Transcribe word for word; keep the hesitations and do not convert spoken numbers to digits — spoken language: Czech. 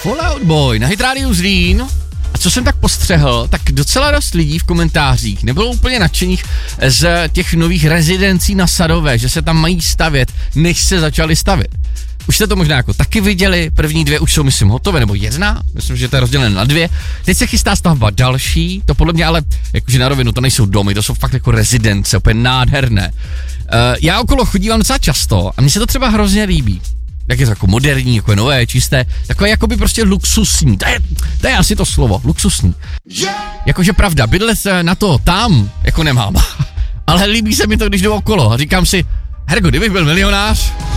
Fallout Boy na Hit Radio Zlín. A co jsem tak postřehl, tak docela dost lidí v komentářích nebylo úplně nadšených z těch nových rezidencí na Sadové, že se tam mají stavět, než se začali stavět. Už jste to možná jako taky viděli, první dvě už jsou, myslím, hotové, nebo jedna, myslím, že to je rozdělené na dvě. Teď se chystá stavba další, to podle mě ale, jakože na rovinu, to nejsou domy, to jsou fakt jako rezidence, úplně nádherné. Uh, já okolo chodívám docela často a mně se to třeba hrozně líbí. Jak je to jako moderní, jako je nové, čisté, takové jakoby prostě luxusní, to je, to je asi to slovo, luxusní. Jakože pravda, bydlet na to tam, jako nemám, ale líbí se mi to, když jdu okolo a říkám si, hergo, kdybych byl milionář,